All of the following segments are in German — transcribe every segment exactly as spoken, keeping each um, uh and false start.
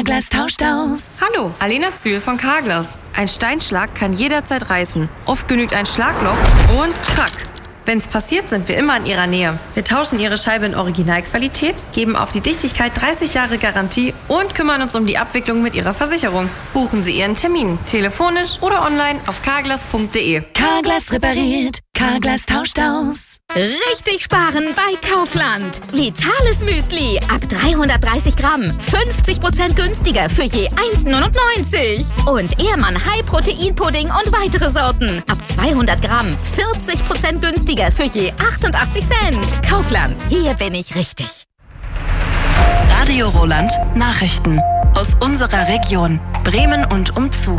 Carglass tauscht aus. Hallo, Alena Zühl von Carglass. Ein Steinschlag kann jederzeit reißen. Oft genügt ein Schlagloch und krack. Wenn's passiert, sind wir immer in Ihrer Nähe. Wir tauschen Ihre Scheibe in Originalqualität, geben auf die Dichtigkeit dreißig Jahre Garantie und kümmern uns um die Abwicklung mit Ihrer Versicherung. Buchen Sie Ihren Termin, telefonisch oder online auf carglass punkt de. Carglass repariert, Carglass tauscht aus. Richtig sparen bei Kaufland. Vitales Müsli ab dreihundertdreißig Gramm. fünfzig Prozent günstiger für je eins neunundneunzig. Und Ehrmann High Protein Pudding und weitere Sorten ab zweihundert Gramm. vierzig Prozent günstiger für je achtundachtzig Cent. Kaufland, hier bin ich richtig. Radio Roland Nachrichten aus unserer Region Bremen und umzu.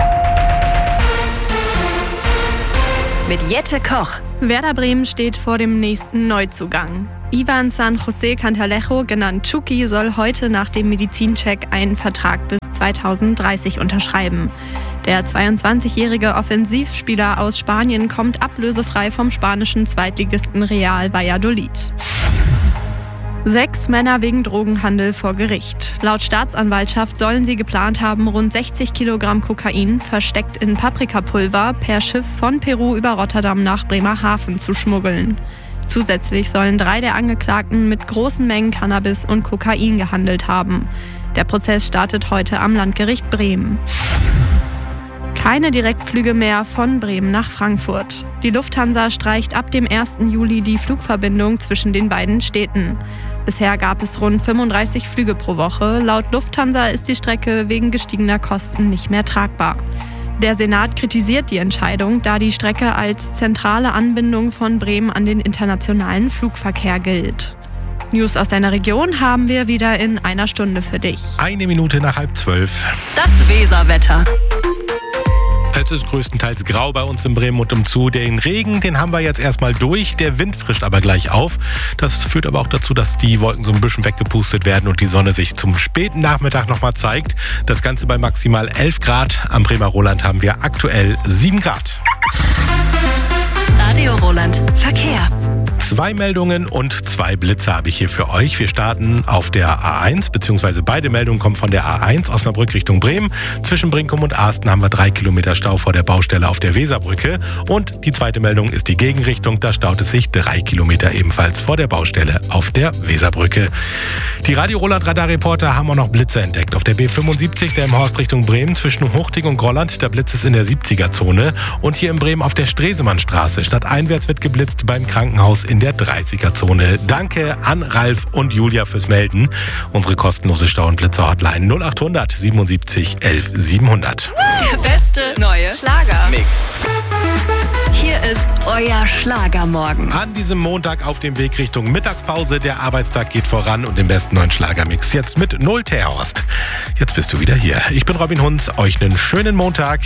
Mit Jette Koch. Werder Bremen steht vor dem nächsten Neuzugang. Ivan San José Cantalejo, genannt Chucky, soll heute nach dem Medizincheck einen Vertrag bis zweitausenddreißig unterschreiben. Der zweiundzwanzigjährige Offensivspieler aus Spanien kommt ablösefrei vom spanischen Zweitligisten Real Valladolid. Sechs Männer wegen Drogenhandel vor Gericht. Laut Staatsanwaltschaft sollen sie geplant haben, rund sechzig Kilogramm Kokain, versteckt in Paprikapulver, per Schiff von Peru über Rotterdam nach Bremerhaven zu schmuggeln. Zusätzlich sollen drei der Angeklagten mit großen Mengen Cannabis und Kokain gehandelt haben. Der Prozess startet heute am Landgericht Bremen. Keine Direktflüge mehr von Bremen nach Frankfurt. Die Lufthansa streicht ab dem ersten Juli die Flugverbindung zwischen den beiden Städten. Bisher gab es rund fünfunddreißig Flüge pro Woche. Laut Lufthansa ist die Strecke wegen gestiegener Kosten nicht mehr tragbar. Der Senat kritisiert die Entscheidung, da die Strecke als zentrale Anbindung von Bremen an den internationalen Flugverkehr gilt. News aus deiner Region haben wir wieder in einer Stunde für dich. Eine Minute nach halb zwölf. Das Weserwetter. Es ist größtenteils grau bei uns in Bremen und umzu. Den Regen, den haben wir jetzt erstmal durch. Der Wind frischt aber gleich auf. Das führt aber auch dazu, dass die Wolken so ein bisschen weggepustet werden und die Sonne sich zum späten Nachmittag nochmal zeigt. Das Ganze bei maximal elf Grad. Am Bremer Roland haben wir aktuell sieben Grad. Radio Roland Verkehr. Zwei Meldungen und zwei Blitze habe ich hier für euch. Wir starten auf der A eins, beziehungsweise beide Meldungen kommen von der A eins, Osnabrück Richtung Bremen. Zwischen Brinkum und Asten haben wir drei Kilometer Stau vor der Baustelle auf der Weserbrücke. Und die zweite Meldung ist die Gegenrichtung. Da staut es sich drei Kilometer ebenfalls vor der Baustelle auf der Weserbrücke. Die Radio Roland Radarreporter haben auch noch Blitze entdeckt. Auf der B fünfundsiebzig, der im Horst Richtung Bremen, zwischen Hochting und Grolland, der Blitz ist in der siebziger-Zone. Und hier in Bremen auf der Stresemannstraße. Stadteinwärts wird geblitzt beim Krankenhaus in der dreißiger-Zone. Danke an Ralf und Julia fürs Melden. Unsere kostenlose Stau- und Blitzer-Hotline null achthundert siebenundsiebzig elf siebenhundert. Der beste neue Schlager-Mix. Hier ist euer Schlagermorgen. An diesem Montag auf dem Weg Richtung Mittagspause. Der Arbeitstag geht voran und den besten neuen Schlagermix jetzt mit Null Terhorst. Jetzt bist du wieder hier. Ich bin Robin Hunz. Euch einen schönen Montag.